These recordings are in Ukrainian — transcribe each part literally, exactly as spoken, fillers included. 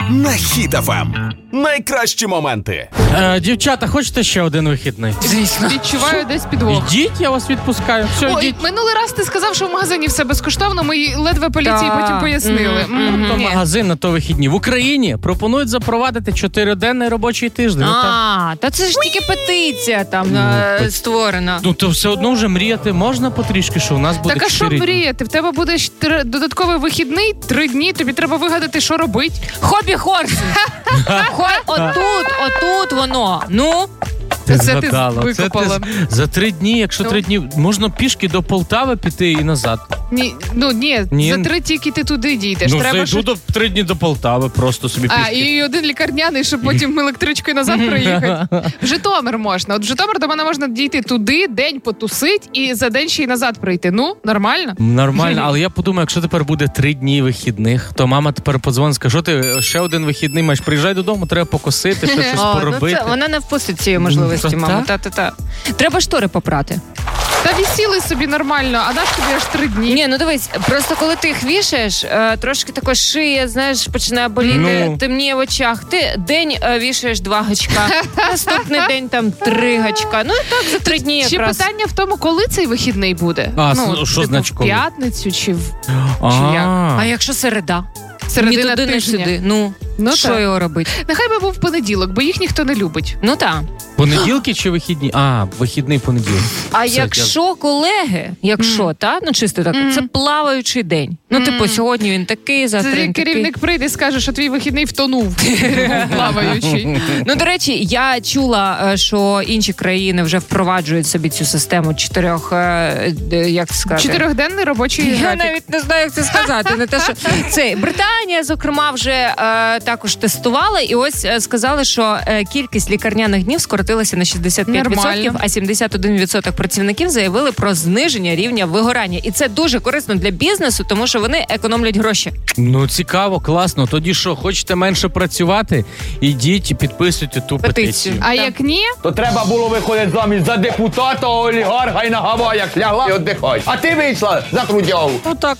на Хіт еф ем. Найкращі моменти. Е, дівчата, хочете ще один вихідний? Звісно. Відчуваю десь підвох. Ідіть, я вас відпускаю. Все, Ой, ідіть. минулий раз ти сказав, що в магазині все безкоштовно, ми їй ледве поліції Так. потім пояснили. Мгм. М, То ні. магазин на то вихідні. В Україні пропонують запровадити чотириденний робочий тиждень. Ну, та- А, та це ж тільки петиція там е, пет- створена. Ну, то все одно вже мріяти можна потрішки, що у нас буде Так а що чотири дні. мріяти? В тебе буде ж тр- додатковий вихідний, три дні, тобі треба вигадати, що робити. Хобі-хорс. Хой, отут, отут воно. Ну, Ти Це ти згадала. Це викопала. ти з- за три дні, якщо Ну. три дні, можна пішки до Полтави піти і назад. Ні, ну ні, Ні. за три тільки ти туди дійдеш. ну, треба зайду що... до три дні до Полтави, просто собі А, пішки. і один лікарняний, щоб потім електричкою назад приїхати. В Житомир можна. От в Житомир до мене можна дійти туди, день потусить і за день ще й назад прийти. Ну, нормально. Нормально, але я подумаю, якщо тепер буде три дні вихідних, то мама тепер подзвонить, скаже, що ти ще один вихідний маєш, приїжджай додому, треба покосити, ще щось о, ну поробити. це, вона не впустить цієї можливості, Ну, мама. та- Та-та-та. Треба штори попрати. Та вісіли собі нормально, а наш тобі аж три дні. Ні, ну дивись, просто коли ти їх вішаєш, е, трошки також шия, знаєш, починає боліти, Ну. темніє в очах. Ти день е, вішаєш два гачка, наступний день там три гачка. Ну і так за три дні Ще якраз. питання в тому, коли цей вихідний буде. А, ну, що типу, значить в коли? п'ятницю чи в А, як? А якщо середа? середина Ні туди, не тижня. сюди. Ну, Ну, що так. його робити? Нехай би був понеділок, бо їх ніхто не любить. Ну так. понеділки чи вихідні? А, вихідний понеділок. А Все, якщо колеги, якщо, та, ну чисто так, Мгм. це плаваючий день. Ну, типу, Мгм. сьогодні він такий, завтра Це він такий. керівник прийде і скаже, що твій вихідний втонув, плаваючий. Ну, до речі, я чула, е, що інші країни вже впроваджують собі цю систему чотирьох, е, е, як сказати? Чотирьохденний робочий Я графік. навіть не знаю, як це сказати. Не те, що це Британія, зокрема, вже е, також тестувала, і ось е, сказали, що е, кількість лікарняних днів скоротилася на шістдесят п'ять відсотків, Нормально. а сімдесят один відсоток працівників заявили про зниження рівня вигорання. І це дуже корисно для бізнесу, тому що вони економлять гроші. Ну, цікаво, класно. Тоді що, хочете менше працювати? Ідіть і підписуйте ту Петицію. петицію. А як ні, То треба було виходити заміж за депутата, олігарха і на Гаваях лягла і віддихай. А ти вийшла за трудягу. Ну так.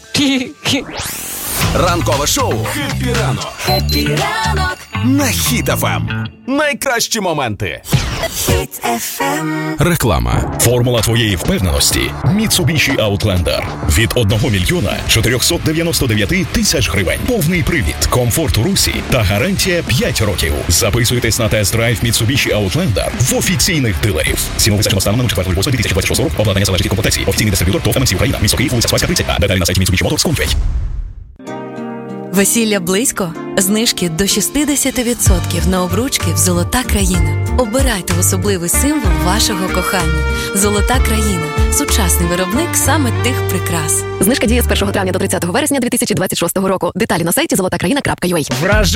Ранкове шоу «Хеппі ранок» Хеппі ранок, на Хіт еф ем. Найкращі моменти. Хіт еф ем. Реклама. Формула твоєї впевненості. Mitsubishi Outlander. Від одного мільйона чотирьохсот дев'яносто дев'ять тисяч гривень. Повний привід, комфорт у русі та гарантія п'ять років. Записуйтесь на тест-драйв Mitsubishi Outlander в офіційних дилерів. Ціну визначено станом на четвертого лютого дві тисячі двадцять шостого року. Обладнання залежить від комплектації. Офіційний дистриб'ютор ТОВ ем ем сі Україна. Місто Київ, вулиця Спаська, тридцять А. Деталі на сайті Mitsubishi Motors точка ком. Весілля близько? Знижки до шістдесят відсотків на обручки в «Золота країна». Обирайте особливий символ вашого кохання. «Золота країна» – сучасний виробник саме тих прикрас. Знижка діє з першого травня до тридцятого вересня дві тисячі двадцять шостого року. Деталі на сайті золота країна крапка ю а.